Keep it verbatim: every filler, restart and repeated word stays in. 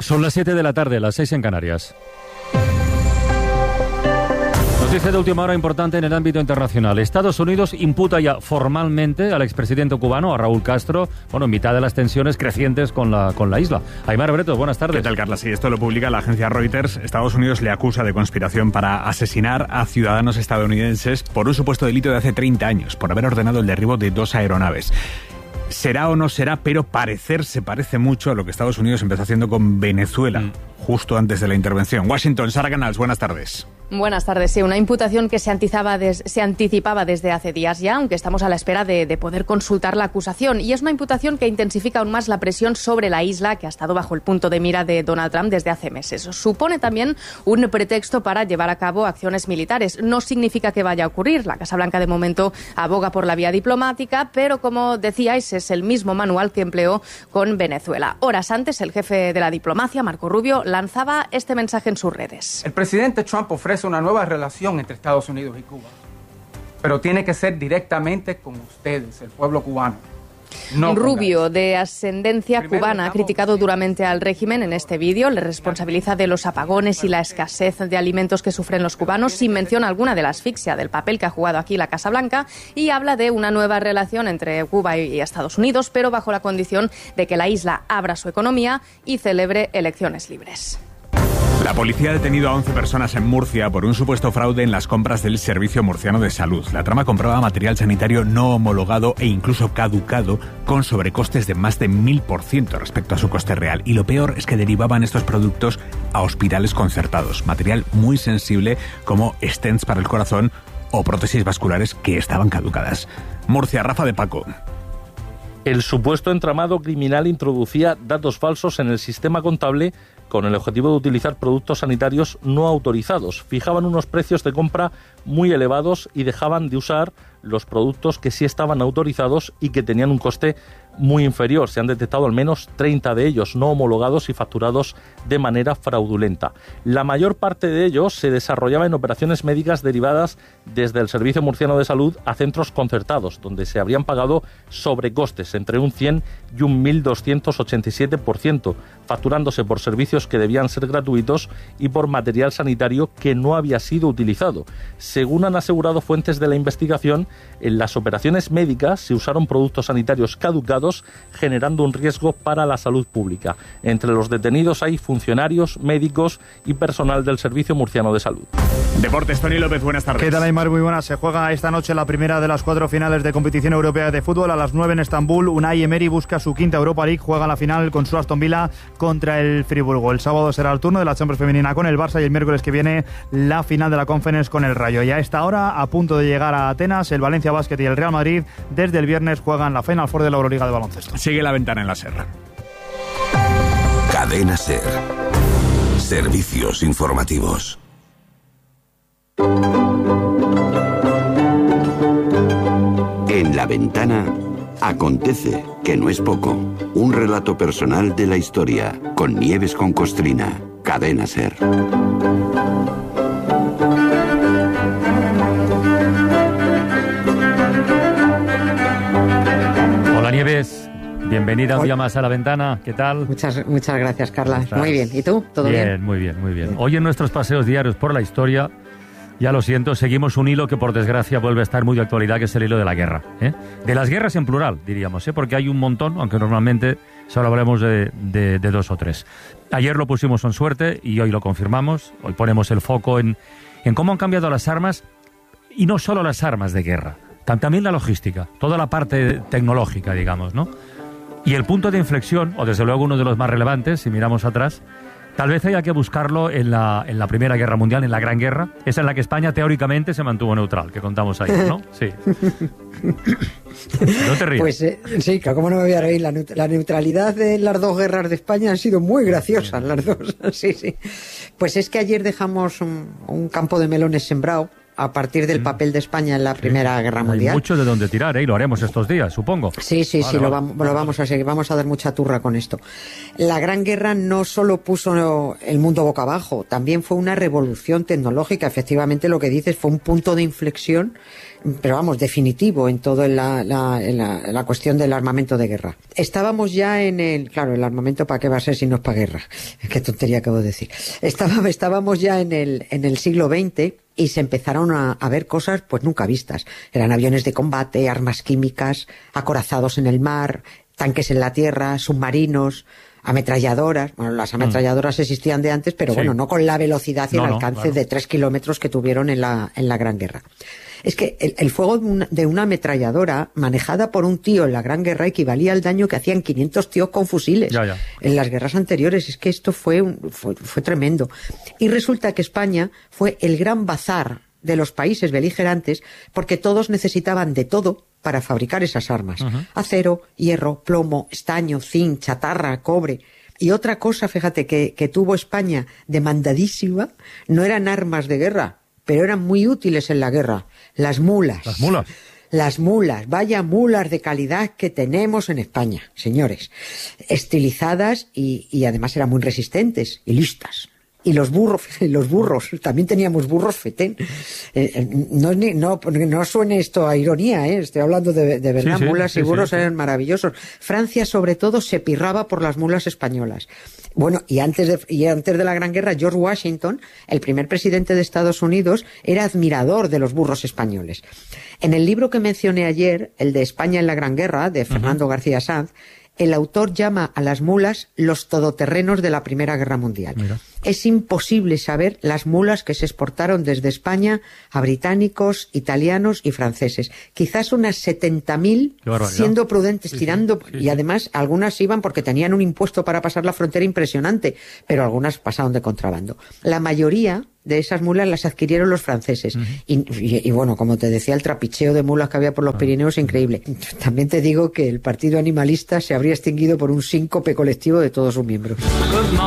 Son las siete de la tarde, las seis en Canarias. Noticia de última hora importante en el ámbito internacional. Estados Unidos imputa ya formalmente al expresidente cubano, a Raúl Castro, bueno, en mitad de las tensiones crecientes con la, con la isla. Aimar Breto, buenas tardes. ¿Qué tal, Carla? Sí, esto lo publica la agencia Reuters. Estados Unidos le acusa de conspiración para asesinar a ciudadanos estadounidenses por un supuesto delito de hace treinta años, por haber ordenado el derribo de dos aeronaves. Será o no será, pero parecer se parece mucho a lo que Estados Unidos empezó haciendo con Venezuela, mm. justo antes de la intervención. Washington, Sara Canals, buenas tardes. Buenas tardes. Sí, una imputación que se anticipaba, des, se anticipaba desde hace días ya, aunque estamos a la espera de, de poder consultar la acusación. Y es una imputación que intensifica aún más la presión sobre la isla, que ha estado bajo el punto de mira de Donald Trump desde hace meses. Supone también un pretexto para llevar a cabo acciones militares. No significa que vaya a ocurrir. La Casa Blanca, de momento, aboga por la vía diplomática, pero, como decíais, es el mismo manual que empleó con Venezuela. Horas antes, el jefe de la diplomacia, Marco Rubio, lanzaba este mensaje en sus redes. El presidente Trump ofrece una nueva relación entre Estados Unidos y Cuba, pero tiene que ser directamente con ustedes, el pueblo cubano. No Rubio, de ascendencia cubana, ha criticado duramente al régimen en este vídeo. Le responsabiliza de los apagones y la escasez de alimentos que sufren los cubanos, sin mención alguna de la asfixia, del papel que ha jugado aquí la Casa Blanca, y habla de una nueva relación entre Cuba y Estados Unidos, pero bajo la condición de que la isla abra su economía y celebre elecciones libres. La policía ha detenido a once personas en Murcia por un supuesto fraude en las compras del Servicio Murciano de Salud. La trama compraba material sanitario no homologado e incluso caducado, con sobrecostes de más de mil por ciento respecto a su coste real. Y lo peor es que derivaban estos productos a hospitales concertados. Material muy sensible como stents para el corazón o prótesis vasculares que estaban caducadas. Murcia, Rafa de Paco. El supuesto entramado criminal introducía datos falsos en el sistema contable con el objetivo de utilizar productos sanitarios no autorizados. Fijaban unos precios de compra muy elevados y dejaban de usar los productos que sí estaban autorizados y que tenían un coste muy inferior. Se han detectado al menos treinta de ellos no homologados y facturados de manera fraudulenta. La mayor parte de ellos se desarrollaba en operaciones médicas derivadas desde el Servicio Murciano de Salud a centros concertados, donde se habrían pagado sobrecostes entre un cien y un mil doscientos ochenta y siete por ciento, facturándose por servicios que debían ser gratuitos y por material sanitario que no había sido utilizado. Según han asegurado fuentes de la investigación, en las operaciones médicas se usaron productos sanitarios caducados, generando un riesgo para la salud pública. Entre los detenidos hay funcionarios, médicos y personal del Servicio Murciano de Salud. Deportes, Tony López, buenas tardes. ¿Qué tal, Aimar? Muy buenas. Se juega esta noche la primera de las cuatro finales de competición europea de fútbol. A las nueve en Estambul, Unai Emery busca su quinta Europa League, juega la final con su Aston Villa contra el Friburgo. El sábado será el turno de la Champions femenina con el Barça y el miércoles que viene la final de la Conference con el Rayo. Y a esta hora, a punto de llegar a Atenas, el Valencia Basket y el Real Madrid desde el viernes juegan la Final Four de la Euroliga de baloncesto. Sigue la ventana en la Serra. Cadena Ser. Servicios informativos. En la ventana acontece, que no es poco, un relato personal de la historia con Nieves con Costrina. Cadena Ser. Hola, Nieves. Bienvenida un día más a La Ventana. ¿Qué tal? Muchas, muchas gracias, Carla. Muy bien. ¿Y tú? ¿Todo bien? Bien, muy bien, muy bien. Hoy en nuestros paseos diarios por la historia, ya lo siento, seguimos un hilo que por desgracia vuelve a estar muy de actualidad, que es el hilo de la guerra. ¿eh? De las guerras en plural, diríamos, ¿eh? porque hay un montón, aunque normalmente solo hablemos de, de, de dos o tres. Ayer lo pusimos en suerte y hoy lo confirmamos. Hoy ponemos el foco en, en cómo han cambiado las armas, y no solo las armas de guerra, también la logística, toda la parte tecnológica, digamos, ¿no? Y el punto de inflexión, o desde luego uno de los más relevantes, si miramos atrás, tal vez haya que buscarlo en la, en la Primera Guerra Mundial, en la Gran Guerra, esa en la que España teóricamente se mantuvo neutral, que contamos ayer, ¿no? Sí. No te rías. Pues eh, sí, ¿cómo no me voy a reír? La, neut- la neutralidad de las dos guerras de España han sido muy graciosas, las dos. Sí, sí. Pues es que ayer dejamos un, un campo de melones sembrado a partir del papel de España en la Primera Sí. Guerra Hay Mundial. mucho de donde tirar, ¿eh? Y lo haremos estos días, supongo. Sí, sí, Vale, sí, lo vale. vamos, lo vamos a seguir, vamos a dar mucha turra con esto. La Gran Guerra no solo puso el mundo boca abajo, también fue una revolución tecnológica. Efectivamente, lo que dices fue un punto de inflexión, pero vamos, definitivo en todo en la, la, en la, en la cuestión del armamento de guerra. Estábamos ya en el, claro, el armamento para qué va a ser si no es para guerra. Qué tontería acabo de decir. Estaba, estábamos ya en el, en el siglo veinte y se empezaron a, a ver cosas pues nunca vistas. Eran aviones de combate, armas químicas, acorazados en el mar, tanques en la tierra, submarinos, ametralladoras. Bueno, las ametralladoras mm. existían de antes, pero sí. bueno, no con la velocidad y no, el alcance no, claro. de tres kilómetros que tuvieron en la, en la Gran Guerra. Es que el, el fuego de una, de una ametralladora manejada por un tío en la Gran Guerra equivalía al daño que hacían quinientos tíos con fusiles ya, ya. en las guerras anteriores. Es que esto fue, un, fue, fue tremendo. Y resulta que España fue el gran bazar de los países beligerantes porque todos necesitaban de todo para fabricar esas armas. Uh-huh. Acero, hierro, plomo, estaño, zinc, chatarra, cobre. Y otra cosa, fíjate, que, que tuvo España demandadísima, no eran armas de guerra, pero eran muy útiles en la guerra. Las mulas. Las mulas. Las mulas. Vaya mulas de calidad que tenemos en España, señores. Estilizadas y, y además eran muy resistentes y listas. Y los burros, los burros, también teníamos burros fetén. Eh, no, no, no suene esto a ironía, ¿eh? Estoy hablando de, de verdad, sí, sí, mulas sí, y burros sí, sí. eran maravillosos. Francia, sobre todo, se pirraba por las mulas españolas. Bueno, y antes de, y antes de la Gran Guerra, George Washington, el primer presidente de Estados Unidos, era admirador de los burros españoles. En el libro que mencioné ayer, el de España en la Gran Guerra, de Fernando uh-huh. García Sanz, el autor llama a las mulas los todoterrenos de la Primera Guerra Mundial. Mira. Es imposible saber las mulas que se exportaron desde España a británicos, italianos y franceses. Quizás unas setenta mil, siendo prudentes, sí, tirando, sí, sí, y además algunas iban porque tenían un impuesto para pasar la frontera impresionante, pero algunas pasaron de contrabando. La mayoría de esas mulas las adquirieron los franceses. Uh-huh. y, y, y bueno, como te decía, el trapicheo de mulas que había por los uh-huh. Pirineos, increíble. También te digo que el partido animalista se habría extinguido por un síncope colectivo de todos sus miembros.